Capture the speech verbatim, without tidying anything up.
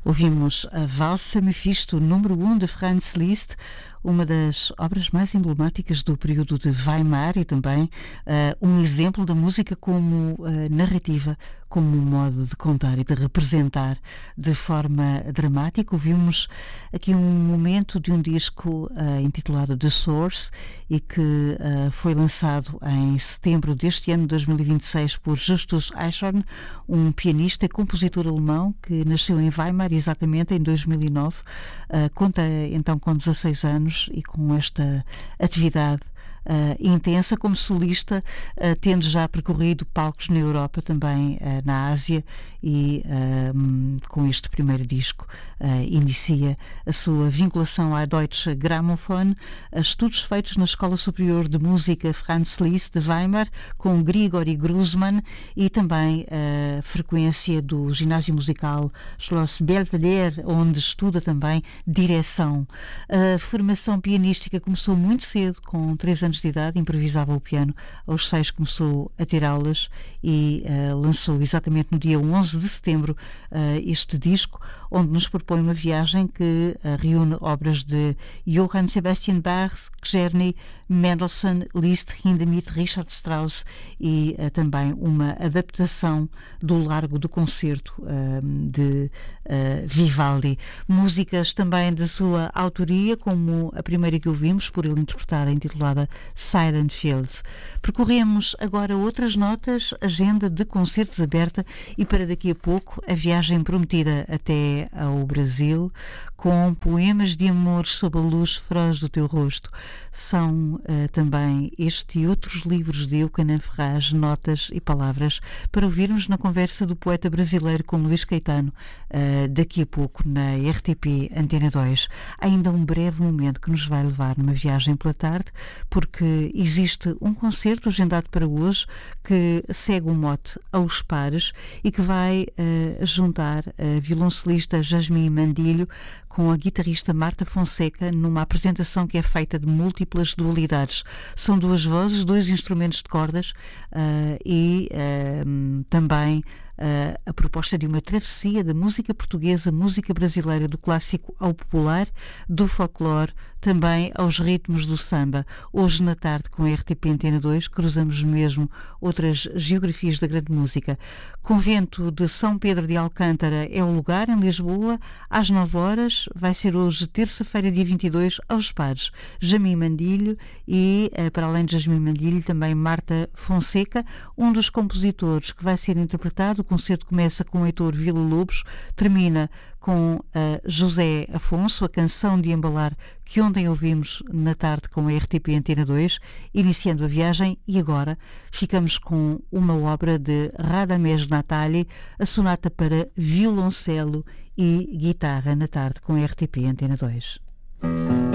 Ouvimos a Valsa Mephisto, número um de Franz Liszt, uma das obras mais emblemáticas do período de Weimar e também uh, um exemplo da música como uh, narrativa, como um modo de contar e de representar de forma dramática. Ouvimos aqui um momento de um disco uh, intitulado The Source e que uh, foi lançado em setembro deste ano, dois mil e vinte e seis, por Justus Eichhorn, um pianista e compositor alemão que nasceu em Weimar exatamente em dois mil e nove. Uh, conta então com dezasseis anos e com esta atividade Uh, intensa como solista, uh, tendo já percorrido palcos na Europa, também uh, na Ásia, e uh, um, com este primeiro disco uh, inicia a sua vinculação à Deutsche Grammophon, uh, estudos feitos na Escola Superior de Música Franz Liszt de Weimar com Grigori Grossmann e também a uh, frequência do ginásio musical Schloss Belvedere, onde estuda também direção. A formação pianística começou muito cedo, com três anos de idade, improvisava o piano. Aos seis começou a ter aulas e uh, lançou exatamente no dia onze de setembro uh, este disco, onde nos propõe uma viagem que uh, reúne obras de Johann Sebastian Bach, Czerny, Mendelssohn, Liszt, Hindemith, Richard Strauss e uh, também uma adaptação do Largo do Concerto uh, de uh, Vivaldi. Músicas também de sua autoria, como a primeira que ouvimos, por ele interpretada, intitulada Silent Fields. Percorremos agora outras notas, agenda de concertos aberta e para daqui a pouco a viagem prometida até ao Brasil com poemas de amor sob a luz feroz do teu rosto. São uh, também este e outros livros de Eucanã Ferraz, notas e palavras para ouvirmos na conversa do poeta brasileiro com Luís Caetano uh, daqui a pouco na R T P Antena dois. Há ainda um breve momento que nos vai levar numa viagem pela tarde, porque existe um concerto agendado para hoje que segue o mote aos pares e que vai uh, juntar a violoncelista Jasmine Mandilho com a guitarrista Marta Fonseca numa apresentação que é feita de múltiplas dualidades. São duas vozes, dois instrumentos de cordas uh, e uh, também Uh, a proposta de uma travessia da música portuguesa, música brasileira, do clássico ao popular, do folclore, também aos ritmos do samba. Hoje na tarde com a R T P Antena dois cruzamos mesmo outras geografias da grande música. Convento de São Pedro de Alcântara é o lugar, em Lisboa, às nove horas, vai ser hoje terça-feira, dia vinte e dois, aos pares. Jasmine Mandilho e, uh, para além de Jasmine Mandilho, também Marta Fonseca, um dos compositores que vai ser interpretado. O concerto começa com Heitor Villa-Lobos, termina com uh, José Afonso, a canção de embalar que ontem ouvimos na tarde com a R T P Antena dois, iniciando a viagem, e agora ficamos com uma obra de Radamés Natali, a sonata para violoncelo e guitarra na tarde com a R T P Antena dois.